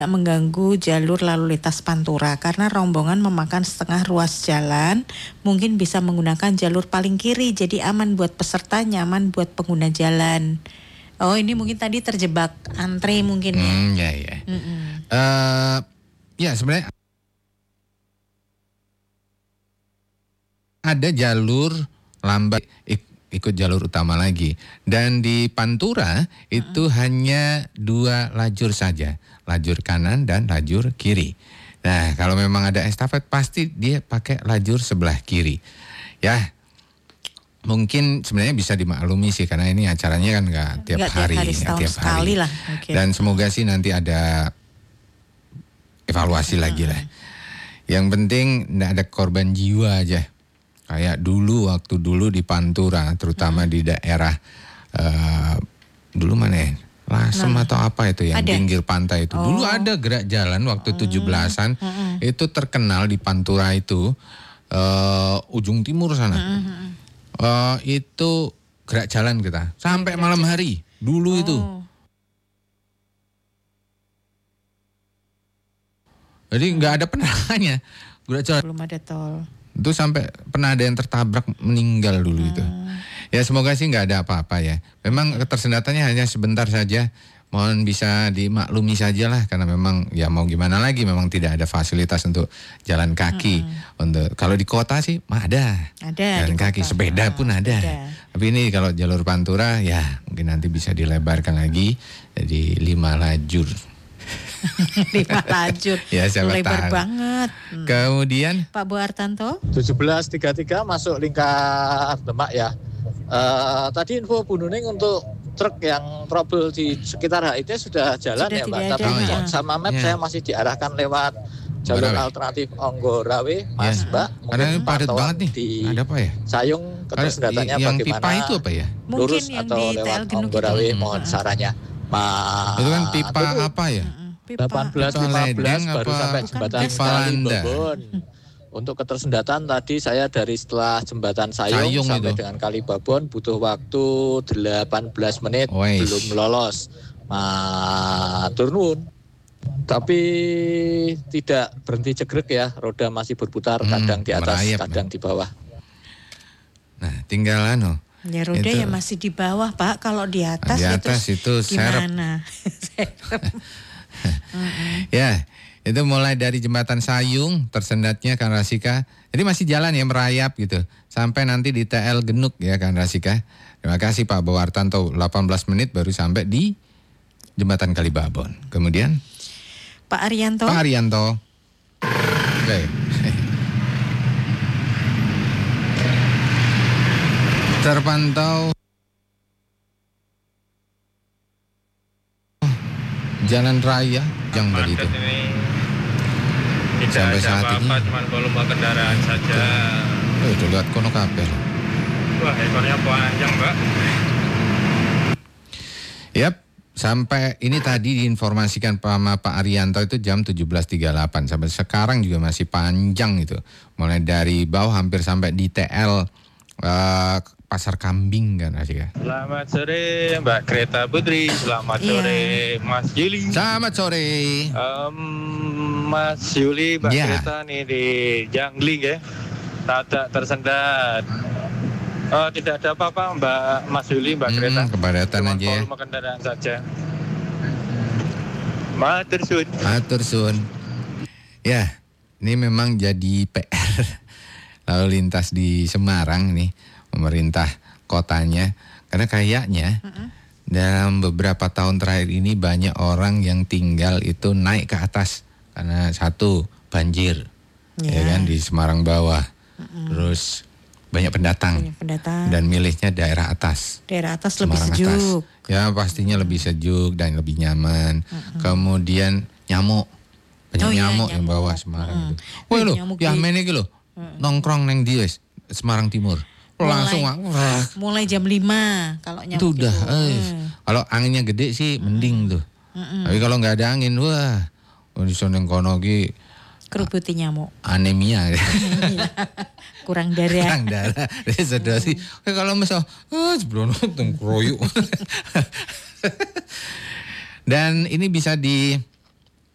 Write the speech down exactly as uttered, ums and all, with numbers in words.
mengganggu jalur lalu lintas Pantura karena rombongan memakan setengah ruas jalan, mungkin bisa menggunakan jalur paling kiri, jadi aman buat peserta, nyaman buat pengguna jalan. Oh, ini mungkin tadi terjebak antre mungkin ya. Hmm, ya ya. Uh, ya sebenarnya ada jalur lambat ikut jalur utama lagi, dan di Pantura itu mm-hmm. hanya dua lajur saja, lajur kanan dan lajur kiri. Nah, kalau memang ada estafet pasti dia pakai lajur sebelah kiri. Ya, mungkin sebenarnya bisa dimaklumi sih karena ini acaranya kan nggak tiap Nggak hari, tiap hari, nggak tiap sekali hari. Lah, okay. Dan semoga sih nanti ada evaluasi mm-hmm. lagi lah. Yang penting nggak ada korban jiwa aja. Kayak dulu, waktu dulu di Pantura, terutama hmm. di daerah, uh, dulu mana ya? Lasem nah, atau apa itu yang ada. Pinggir pantai itu. Oh. Dulu ada gerak jalan waktu tujuh belasan, hmm. itu terkenal di Pantura itu, uh, ujung timur sana. Hmm. Uh, itu gerak jalan kita, sampai gerak malam hari, dulu oh. itu. Jadi nggak ada penerangannya, gerak jalan. Belum ada tol. Itu sampai pernah ada yang tertabrak meninggal dulu hmm. itu. Ya semoga sih nggak ada apa-apa ya. Memang ketersendatannya hanya sebentar saja. Mohon bisa dimaklumi saja lah karena memang ya mau gimana lagi, memang tidak ada fasilitas untuk jalan kaki. Hmm. Untuk kalau di kota sih mah ada. Ada. Jalan kaki, kota. Sepeda pun ada. ada. Tapi ini kalau jalur Pantura ya mungkin nanti bisa dilebarkan lagi jadi lima lajur. lima lajur, ya, lebar tahu. banget. Hmm. Kemudian Pak Bu Artanto, tujuh belas tiga puluh tiga masuk lingkar Demak ya. Uh, tadi info Bu Nuning untuk truk yang trouble di sekitar H I T sudah jalan sudah ya Mbak. Tapi oh, ya. sama map ya. saya masih diarahkan lewat jalur Barawe. Alternatif Onggolawe, Mas ya. Mbak. Karena ini padat banget nih. Di ada apa ya? Sayung ketersendatannya yang bagaimana? Yang pipa itu apa ya? Lurus mungkin atau lewat Onggolawe, hmm. mohon sarannya. Ma, itu kan pipa itu, apa ya? delapan belas lima belas baru sampai jembatan Sekali Babon. Untuk ketersendatan tadi saya dari setelah jembatan Sayung, Sayung sampai itu. dengan Kali Babon butuh waktu delapan belas menit Weiss. belum lolos. Matur nuwun. Tapi tidak berhenti cegrek ya, roda masih berputar hmm, kadang di atas, merayap, kadang man. di bawah. Nah, tinggal anu. Ya roda itu, ya masih di bawah Pak, kalau di atas, di atas itu, itu gimana? Ya, itu mulai dari jembatan Sayung tersendatnya Kang Rasika. Jadi masih jalan ya merayap gitu. Sampai nanti di T L Genuk ya Kang Rasika. Terima kasih Pak Bu Artanto. delapan belas menit baru sampai di jembatan Kalibabon. Kemudian Pak Arianto. Pak Arianto. Oke. Terpantau jalan raya yang tadi itu. Tidak sampai saat apa, ini cuma volume kendaraan saja. Oh, itu lihat kono kabeh. Wah, ekornya panjang, Mbak. Yap, sampai ini tadi diinformasikan sama Pak Arianto itu jam tujuh belas tiga puluh delapan. Sampai sekarang juga masih panjang itu. Mulai dari bawah hampir sampai di T L uh, Pasar Kambing kan Asika. Selamat sore Mbak Greta Putri, selamat yeah. sore Mas Yuli. Selamat sore. Um, Mas Yuli, Mbak yeah. Greta nih di Jangling ya, tak tersendat. Oh, tidak ada apa-apa Mbak Mas Yuli, Mbak hmm, Greta. Kepadatan aja ya. Volume kendaraan saja. Matur suwun. Matur suwun. Ya, ini memang jadi P R lalu lintas di Semarang nih. Pemerintah kotanya, karena kayaknya uh-uh. dalam beberapa tahun terakhir ini banyak orang yang tinggal itu naik ke atas karena satu banjir, yeah. ya kan di Semarang bawah, uh-uh. terus banyak pendatang, banyak pendatang dan milihnya daerah atas, daerah atas Semarang lebih sejuk, atas. Ya pastinya uh-uh. lebih sejuk dan lebih nyaman. Uh-uh. Kemudian nyamuk, banyak oh, nyamuk iya, yang nyamuk. Bawah Semarang uh-uh. itu. Wah lo, ya mene iki lo, uh-uh. nongkrong neng di Semarang Timur. Langsung mulai, mulai jam lima kalau nyamuk itu udah itu. Eh. Hmm. Kalau anginnya gede sih mending tuh. Hmm. Tapi kalau nggak ada angin wah di sana kono ki kerubuti nyamuk. Anemia. Kurang darah. Kurang darah. Dehidrasi. Hmm. Kalau misal ah sebelum nonton kroyuk. Dan ini bisa di